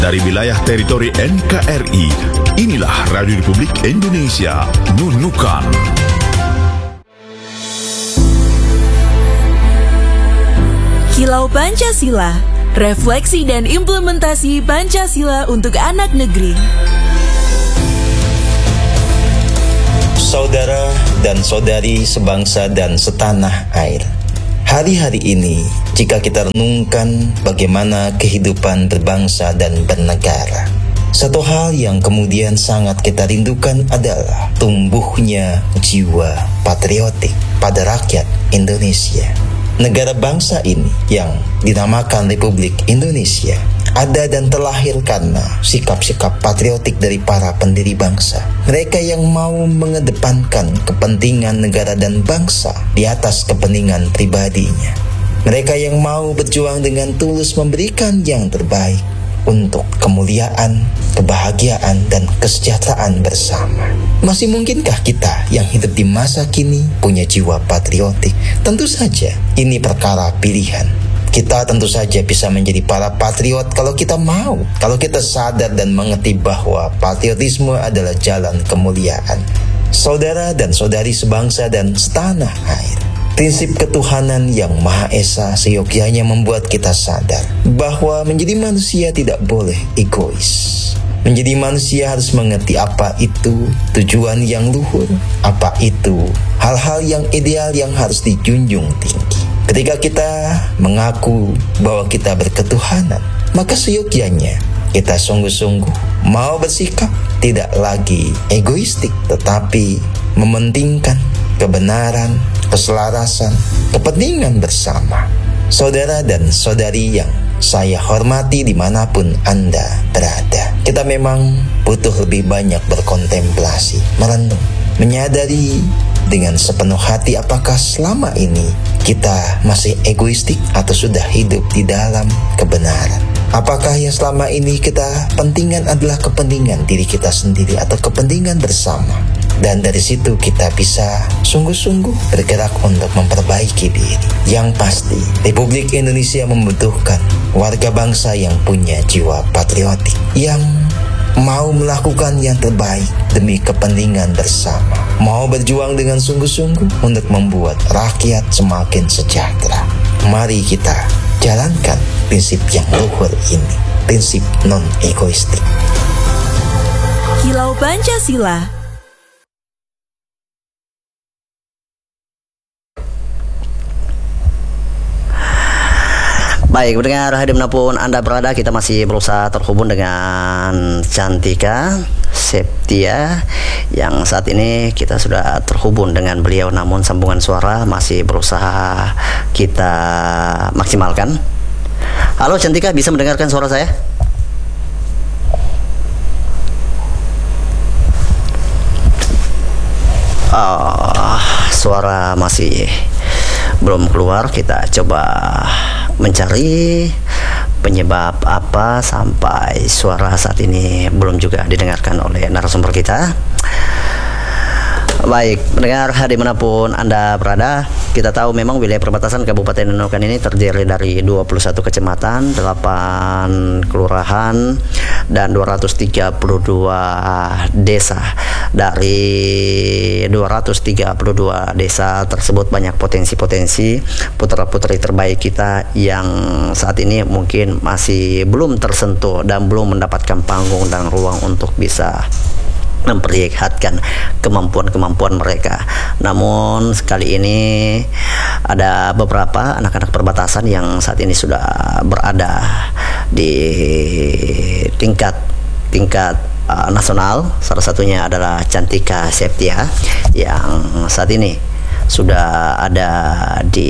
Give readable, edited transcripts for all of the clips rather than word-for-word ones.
Dari wilayah teritori NKRI, inilah Radio Republik Indonesia Nunukan. Kilau Pancasila, refleksi dan implementasi Pancasila untuk anak negeri. Saudara dan saudari sebangsa dan setanah air, hari-hari ini jika kita renungkan bagaimana kehidupan berbangsa dan bernegara, satu hal yang kemudian sangat kita rindukan adalah tumbuhnya jiwa patriotik pada rakyat Indonesia. Negara bangsa ini yang dinamakan Republik Indonesia ada dan terlahir karena sikap-sikap patriotik dari para pendiri bangsa. Mereka yang mau mengedepankan kepentingan negara dan bangsa di atas kepentingan pribadinya. Mereka yang mau berjuang dengan tulus memberikan yang terbaik untuk kemuliaan, kebahagiaan, dan kesejahteraan bersama. Masih mungkinkah kita yang hidup di masa kini punya jiwa patriotik? Tentu saja, ini perkara pilihan. Kita tentu saja bisa menjadi para patriot kalau kita mau, kalau kita sadar dan mengerti bahwa patriotisme adalah jalan kemuliaan. Saudara dan saudari sebangsa dan setanah air, prinsip ketuhanan yang Maha Esa seyogyanya membuat kita sadar bahwa menjadi manusia tidak boleh egois. Menjadi manusia harus mengerti apa itu tujuan yang luhur, apa itu hal-hal yang ideal yang harus dijunjung tinggi. Ketika kita mengaku bahwa kita berketuhanan, maka seyogyanya kita sungguh-sungguh mau bersikap tidak lagi egoistik, tetapi mementingkan kebenaran, keselarasan, kepentingan bersama. Saudara dan saudari yang saya hormati dimanapun Anda berada, kita memang butuh lebih banyak berkontemplasi, merenung, menyadari dengan sepenuh hati apakah selama ini kita masih egoistik atau sudah hidup di dalam kebenaran. Apakah yang selama ini kita pentingkan adalah kepentingan diri kita sendiri atau kepentingan bersama? Dan dari situ kita bisa sungguh-sungguh bergerak untuk memperbaiki diri. Yang pasti, Republik Indonesia membutuhkan warga bangsa yang punya jiwa patriotik, yang mau melakukan yang terbaik demi kepentingan bersama, mau berjuang dengan sungguh-sungguh untuk membuat rakyat semakin sejahtera. Mari kita jalankan prinsip yang luhur ini, prinsip non-egoistik. Kilau Pancasila. Baik, pendengar dimanapun Anda berada, kita masih berusaha terhubung dengan Cantika Septia yang saat ini kita sudah terhubung dengan beliau, namun sambungan suara masih berusaha kita maksimalkan. Halo Cantika, bisa mendengarkan suara saya? Suara masih belum keluar. Kita coba mencari penyebab apa sampai suara saat ini belum juga didengarkan oleh narasumber kita. Baik, pendengar dimanapun Anda berada, kita tahu memang wilayah perbatasan Kabupaten Nunukan ini terdiri dari 21 kecamatan, 8 kelurahan, dan 232 desa. Dari 232 desa tersebut banyak potensi-potensi putra-putri terbaik kita yang saat ini mungkin masih belum tersentuh dan belum mendapatkan panggung dan ruang untuk bisa memperlihatkan kemampuan-kemampuan mereka. Namun sekali ini ada beberapa anak-anak perbatasan yang saat ini sudah berada di tingkat nasional. Salah satunya adalah Cantika Septia yang saat ini sudah ada di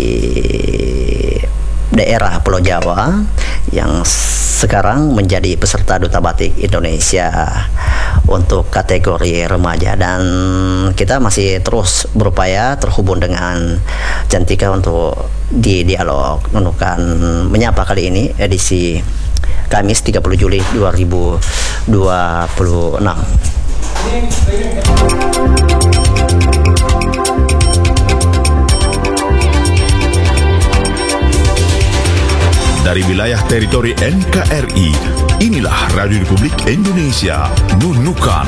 daerah Pulau Jawa yang sekarang menjadi peserta Duta Batik Indonesia untuk kategori remaja, dan kita masih terus berupaya terhubung dengan Cantika untuk di dialog Nunukan Menyapa kali ini edisi Kamis 30 Juli 2026. Dari wilayah teritori NKRI, Inilah Radio Republik Indonesia Nunukan.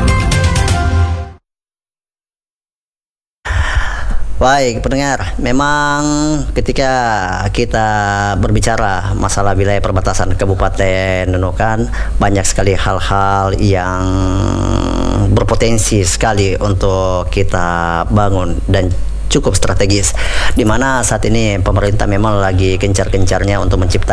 Baik pendengar, memang ketika kita berbicara masalah wilayah perbatasan Kabupaten Nunukan, banyak sekali hal-hal yang berpotensi sekali untuk kita bangun dan cukup strategis, di mana saat ini pemerintah memang lagi gencar-gencarnya untuk menciptakan